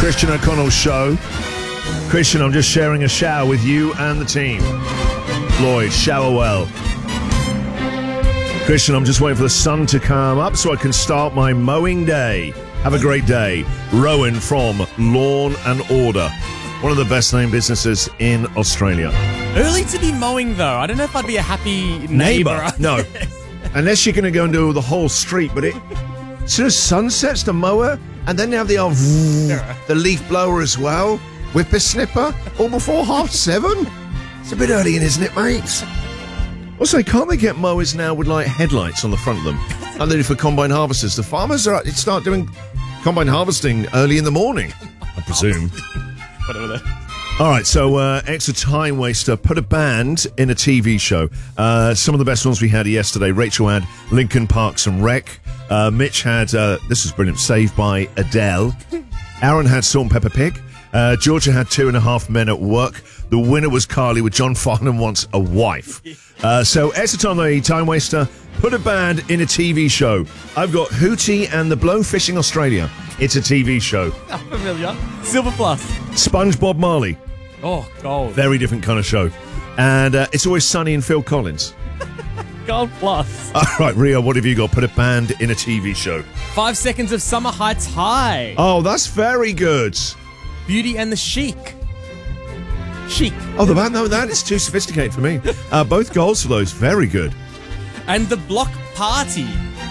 Christian O'Connell Show. Christian, I'm just sharing a shower with you and the team. Lloyd, shower well. Christian, I'm just waiting for the sun to come up so I can start my mowing day. Have a great day. Rowan from Lawn and Order. One of the best named businesses in Australia. Early to be mowing, though. I don't know if I'd be a happy neighbour. No. Unless you're going to go and do the whole street. But it sort of sunsets the mower, and then they have the leaf blower as well. Whippersnipper, all before 7:30. It's a bit early, isn't it, mates? Also, can't they get mowers now with like headlights on the front of them? And then for combine harvesters, the farmers start doing combine harvesting early in the morning, I presume. Whatever that. All right, so extra time waster. Put a band in a TV show. Some of the best ones we had yesterday. Rachel had Lincoln Parks and Rec. Mitch had, this was brilliant, Saved by Adele. Aaron had Salt and Pepper Pig. Georgia had 2.5 Men at Work. The winner was Carly with John Farnham Wants a Wife. So extra time, the time waster. Put a band in a TV show. I've got Hootie and the Blowfishing Australia. It's a TV show. I'm familiar. Silver Plus. SpongeBob Marley. Oh, gold. Very different kind of show. And It's Always Sunny in Phil Collins. Gold Plus. All right, Rio, what have you got? Put a band in a TV show. 5 Seconds of Summer Heights High. Oh, that's very good. Beauty and the Chic. Chic. Oh, the band, no, that is too sophisticated for me. Both goals for those, very good. And the Block Party.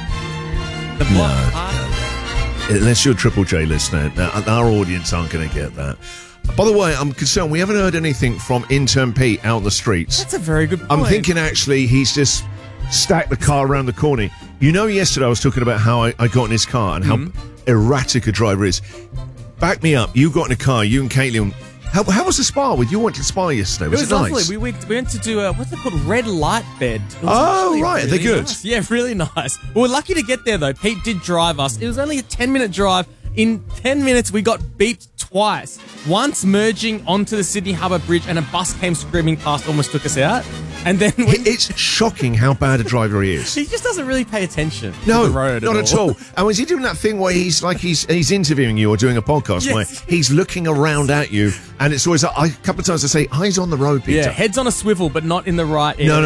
The Block Party. Unless you're a Triple J listener, our audience aren't going to get that. By the way, I'm concerned we haven't heard anything from Intern Pete out on the streets. That's a very good point. I'm thinking actually he's just stacked the car around the corner. You know, yesterday I was talking about how I got in his car and how erratic a driver is. Back me up. You got in a car, you and Caitlin. How was the spa? You went to the spa yesterday. Was it nice? Lovely. We went to do what's it called? Red light bed. Oh, right. Really They're good. Nice. Yeah, really nice. We were lucky to get there, though. Pete did drive us. It was only a 10-minute drive. In 10 minutes, we got beeped twice. Once merging onto the Sydney Harbour Bridge and a bus came screaming past, almost took us out. And then it's shocking how bad a driver he is. He just doesn't really pay attention to the road not at all. And was he doing that thing where he's interviewing you or doing a podcast where he's looking around at you, and it's always a couple of times I say, eyes on the road, Peter. Yeah, head's on a swivel, but not in the right area.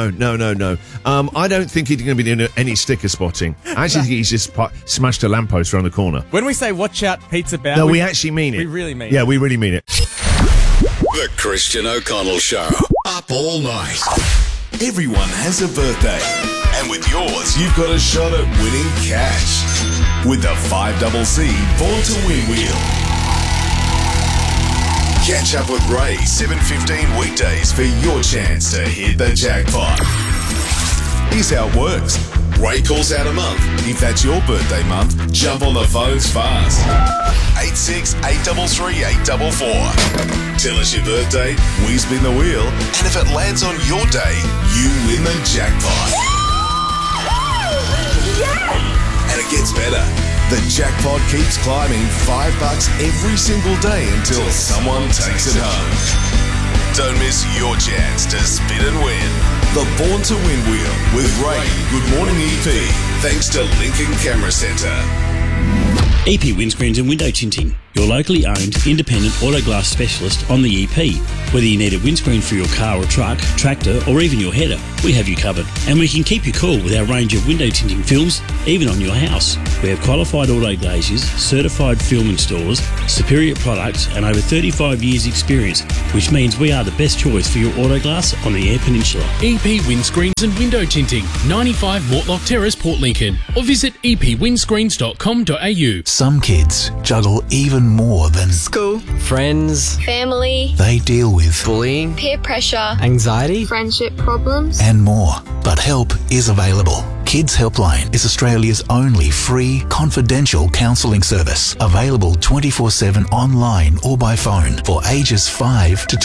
No. I don't think he's going to be doing any sticker spotting. I actually think he's just smashed a lamppost around the corner. When we say watch out, Pete's about. No, we actually mean it. We really mean it. Yeah, we really mean it. The Christian O'Connell Show. Up all night. Everyone has a birthday. And with yours, you've got a shot at winning cash. With the 5CC Born to Win wheel. Catch up with Ray 7:15 weekdays for your chance to hit the jackpot. Here's how it works. Ray calls out a month. If that's your birthday month, jump on the phones fast. 86-833-844. Tell us your birthday, we spin the wheel, and if it lands on your day, you win the jackpot. Yes! And it gets better. The jackpot keeps climbing $5 every single day until someone takes it home. Don't miss your chance to spin and win. The Born to Win wheel with Ray. Good morning, EP. Thanks to Lincoln Camera Centre. EP Windscreens and Window Tinting, your locally owned independent auto glass specialist on the EP. Whether you need a windscreen for your car or truck, tractor or even your header, we have you covered. And we can keep you cool with our range of window tinting films, even on your house. We have qualified auto glaziers, certified film installers, superior products and over 35 years experience, which means we are the best choice for your auto glass on the Eyre Peninsula. EP Windscreens and Window Tinting, 95 Mortlock Terrace, Port Lincoln, or visit epwindscreens.com.au. Some kids juggle even more than school, friends, family. They deal with bullying, peer pressure, anxiety, friendship problems, and more. But help is available. Kids Helpline is Australia's only free, confidential counselling service, available 24/7 online or by phone for ages 5 to